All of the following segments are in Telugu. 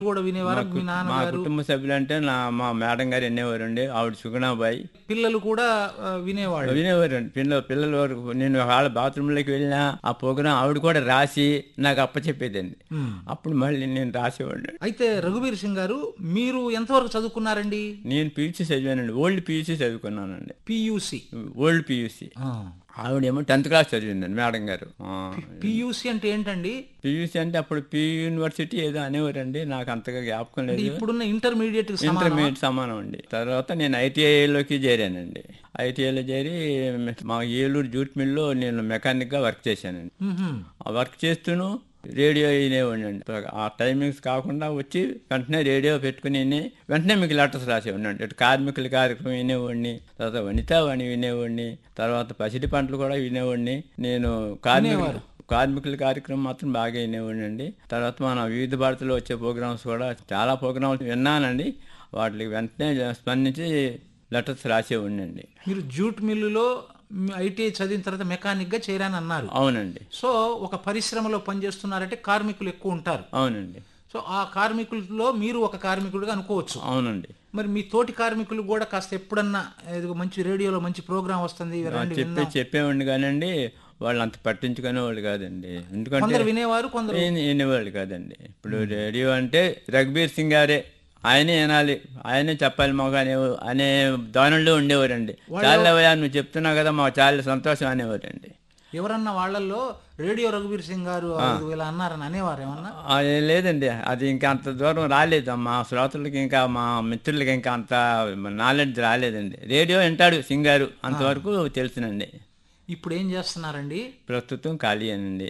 కూడా వినేవారు మీ మా నాన్నగారు? కుటుంబ సభ్యులంటే మా మేడం గారు వినేవారండి. ఆవిడ సుగుణాబాయి పిల్లలు కూడా వినేవాళ్ళు? వినేవారండి. పిల్లల వరకు నేను వాళ్ళ బాత్రూంలోకి వెళ్ళినా ఆ ప్రోగ్రాం ఆవిడ కూడా రాసి నాకు అప్పచెప్పేదండి. అప్పుడు మళ్ళీ నేను రాసేవాడిని. అయితే రఘువీర్ సింగ్ గారు, మీరు ఎంతవరకు చదువుకున్నారండి? నేను PUC చదివానండి. Old PUC చదువుకున్నానండి. PUC? Old PUC. ఆవిడేమో 10th క్లాస్ చదివిందండి మేడం గారు. పియూసి అంటే ఏంటండి? పీయూసీ అంటే అప్పుడు పి యూనివర్సిటీ ఏదో అనేవారండి, నాకు అంతగా జ్ఞాపకం లేదు. ఇప్పుడున్న ఇంటర్మీడియట్ ఇంటర్మీడియట్ సమానం అండి. తర్వాత నేను ఐటీఐలోకి చేరానండి. ఐటీఐలో చేరి మా ఏలూరు జూట్ మిల్లో నేను మెకానిక్గా వర్క్ చేశానండి. ఆ వర్క్ చేస్తూను రేడియో వినేవాడినండి. ఆ టైమింగ్స్ కాకుండా వచ్చి వెంటనే రేడియో పెట్టుకుని వెంటనే మీకు లెటర్స్ రాసేవాడినండి. ఇటు కార్మికుల కార్యక్రమం వినేవాడిని, తర్వాత వనితావాణి వినేవాడిని, తర్వాత పసిడి పంటలు కూడా వినేవాడిని. నేను కార్మికుల కార్యక్రమం మాత్రం బాగా వినేవాడినండి. తర్వాత మన వివిధ భారతిలో వచ్చే ప్రోగ్రామ్స్ కూడా చాలా ప్రోగ్రామ్స్ విన్నానండి. వాటికి వెంటనే స్పందించి లెటర్స్ రాసేవాడినండి. మీరు జూట్ మిల్లులో ఐటీఐ చదివిన తర్వాత మెకానిక్ గా చేరాని అన్నారు. అవునండి. సో ఒక పరిశ్రమలో పనిచేస్తున్నారంటే కార్మికులు ఎక్కువ ఉంటారు. అవునండి. సో ఆ కార్మికుల్లో మీరు ఒక కార్మికుడిగా అనుకోవచ్చు. అవునండి. మరి మీ తోటి కార్మికులు కూడా కాస్త ఎప్పుడన్నా మంచి రేడియోలో మంచి ప్రోగ్రామ్ వస్తుంది చెప్పేవాడిని కానండి, వాళ్ళు అంత పట్టించుకునే వాళ్ళు కాదండి. ఎందుకంటే వినేవారు, కొందరు వినేవాళ్ళు కాదండి. ఇప్పుడు రేడియో అంటే రఘుబీర్ సింగ్ గారే, ఆయనే వినాలి, ఆయనే చెప్పాలి మాకు అనే దానిలో ఉండేవారండి. చాలవయ్యా నువ్వు చెప్తున్నావు కదా మాకు చాలా సంతోషం అనేవారండి. ఎవరన్నా వాళ్ళల్లో రేడియో రఘుబీర్ సింగ్ గారు ఇలా అన్నారని అనేవారు ఏమన్నా? లేదండి, అది ఇంకా అంత దూరం రాలేదు. మా శ్రోతలకి ఇంకా మా మిత్రులకి ఇంకా అంత నాలెడ్జ్ రాలేదండి. రేడియో వింటాడు సింగ్ గారు అంతవరకు తెలుసునండి. ఇప్పుడు ఏం చేస్తున్నారండి? ప్రస్తుతం ఖాళీ అనండి.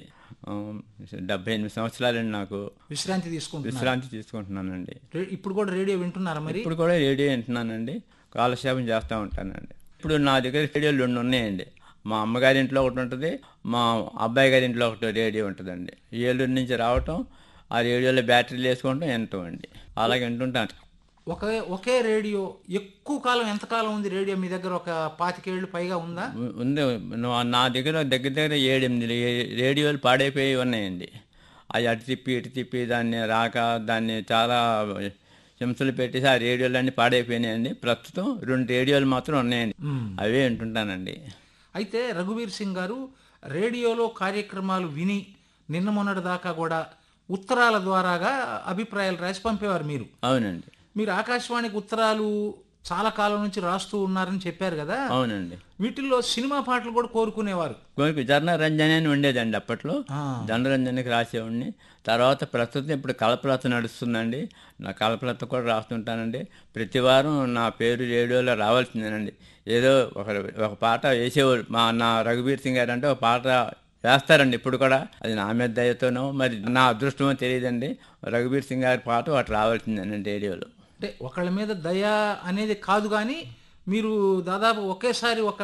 78 సంవత్సరాలండి నాకు. విశ్రాంతి తీసుకుంటున్నానండి. ఇప్పుడు కూడా రేడియో వింటున్నారా? మరి ఇప్పుడు కూడా రేడియో వింటున్నానండి, కాలక్షేపం చేస్తూ ఉంటానండి. ఇప్పుడు నా దగ్గర రేడియోలు 2 ఉన్నాయండి. మా అమ్మగారి ఇంట్లో ఒకటి ఉంటుంది, మా అబ్బాయి గారి ఇంట్లో ఒకటి రేడియో ఉంటుందండి. ఏలూరు నుంచి రావటం, ఆ రేడియోలో బ్యాటరీలు వేసుకోవటం వింటాం అండి. అలాగే వింటుంటాను. ఒకే రేడియో ఎక్కువ కాలం, ఎంతకాలం ఉంది రేడియో మీ దగ్గర? ఒక 25 ఏళ్ళు పైగా ఉందా? ఉంది. నా దగ్గర 7-8 రేడియోలు పాడైపోయి ఉన్నాయండి. అవి అటు తిప్పి ఇటు తిప్పి దాన్ని చాలా హింసలు పెట్టేసి ఆ రేడియోలన్నీ పాడైపోయినాయండి. ప్రస్తుతం 2 రేడియోలు మాత్రం ఉన్నాయండి, అవే వింటుంటానండి. అయితే రఘువీర్ సింగ్ గారు, రేడియోలో కార్యక్రమాలు విని నిన్న మొన్నటి దాకా కూడా ఉత్తరాల ద్వారాగా అభిప్రాయాలు రాసి పంపేవారు మీరు. అవునండి. మీరు ఆకాశవాణికి ఉత్తరాలు చాలా కాలం నుంచి రాస్తూ ఉన్నారని చెప్పారు కదా? అవునండి. వీటిల్లో సినిమా పాటలు కూడా కోరుకునేవారు. జనరంజని అని ఉండేదండి అప్పట్లో. జనరంజనికి రాసేవాడిని. తర్వాత ప్రస్తుతం ఇప్పుడు కల్పలత నడుస్తుందండి. నా కల్పలత కూడా రాస్తుంటానండి. ప్రతి వారం నా పేరు రేడియోలో రావాల్సిందేనండి. ఏదో ఒక పాట వేసేవాడు నా రఘుబీర్ సింగ్ గారు అంటే ఒక పాట వేస్తారండి ఇప్పుడు కూడా. అది నా మీద దయతోనో మరి నా అదృష్టమో తెలియదండి. రఘుబీర్ సింగ్ గారి పాట ఒకటి రావాల్సిందేనండి రేడియోలో. అంటే ఒకళ్ళ మీద దయ అనేది కాదు, కానీ మీరు దాదాపు ఒకేసారి ఒక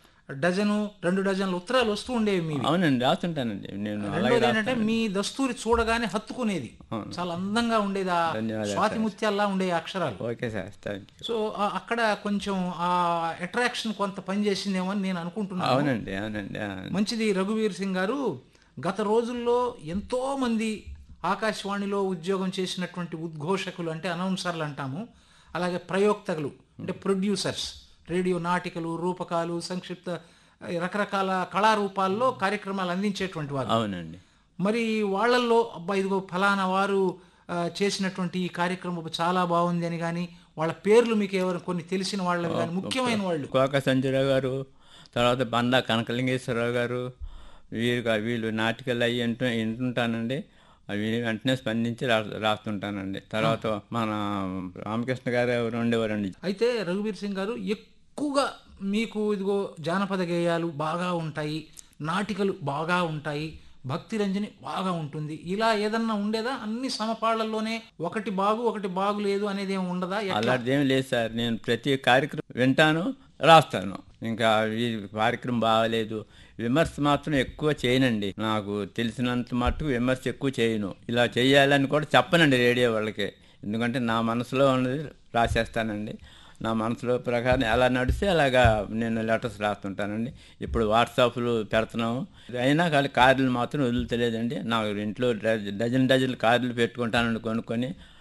1-2 డజన్ల ఉత్తరాలు వస్తూ ఉండేవి మీరు. అవునండి, రాస్తుంటానండి నేను. ఏంటంటే మీ దస్తూరి చూడగానే హత్తుకునేది, చాలా అందంగా ఉండేది, స్వాతి ముత్యాల్లా ఉండే అక్షరాలు. Okay sir, thank you. So అక్కడ కొంచెం ఆ అట్రాక్షన్ కొంత పనిచేసిందేమో అని నేను అనుకుంటున్నాను. అవునండి, అవునండి. మంచిది రఘువీర్ సింగ్ గారు. గత రోజుల్లో ఎంతో మంది ఆకాశవాణిలో ఉద్యోగం చేసినటువంటి ఉద్ఘోషకులు, అంటే అనౌన్సర్లు అంటాము, అలాగే ప్రయోక్తలు అంటే ప్రొడ్యూసర్స్, రేడియో నాటికలు, రూపకాలు, సంక్షిప్త రకరకాల కళారూపాల్లో కార్యక్రమాలు అందించేటువంటి వారు. అవునండి. మరి వాళ్ళల్లో అబ్బా ఇదిగో ఫలానా వారు చేసినటువంటి ఈ కార్యక్రమం చాలా బాగుంది అని కానీ వాళ్ళ పేర్లు మీకు ఎవరు కొన్ని తెలిసిన వాళ్ళు కానీ ముఖ్యమైన వాళ్ళు? కోక సంజయరావు గారు, తర్వాత బండా కనకలింగేశ్వరరావు గారు, వీళ్ళు నాటికలు అవి వింటుంటానండి. అవి వెంటనే స్పందించి రాస్తుంటానండి. తర్వాత మన రామకృష్ణ గారు ఎవరు ఉండేవారండి. అయితే రఘువీర్ సింగ్ గారు, ఎక్కువగా మీకు ఇదిగో జానపద గేయాలు బాగా ఉంటాయి, నాటికలు బాగా ఉంటాయి, భక్తి రంజని బాగా ఉంటుంది, ఇలా ఏదన్నా ఉండేదా? అన్ని సమపాళ్లలోనే ఒకటి బాగులేదు అనేది ఏమి ఉండదా? అలాంటిది ఏమి లేదు సార్. నేను ప్రతి కార్యక్రమం వింటాను, రాస్తాను. ఇంకా ఈ కార్యక్రమం బాగాలేదు, విమర్శ మాత్రం ఎక్కువ చేయనండి. నాకు తెలిసినంత మట్టుకు విమర్శ ఎక్కువ చేయను. ఇలా చేయాలని కూడా చెప్పనండి రేడియో వాళ్ళకి. ఎందుకంటే నా మనసులో ఉన్నది రాసేస్తానండి. నా మనసులో ప్రకారం ఎలా నడిస్తే అలాగా నేను లెటర్స్ రాస్తుంటానండి. ఇప్పుడు వాట్సాప్లు పెడుతున్నాము, అయినా కానీ కార్డులు మాత్రం వదులుతలేదండి. నాకు ఇంట్లో డజన్ కార్డులు పెట్టుకుంటానండి కొనుక్కొని.